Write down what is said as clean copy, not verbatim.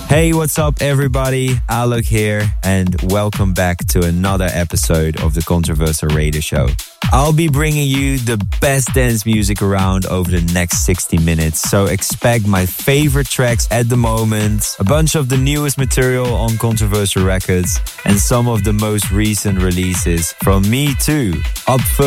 Hey, what's up, everybody? Alok here, and welcome back to another episode of the Controversial Radio Show. I'll be bringing you the best dance music around over the next 60 minutes, so expect my favorite tracks at the moment, a bunch of the newest material on Controversial Records, and some of the most recent releases from me too. Up first,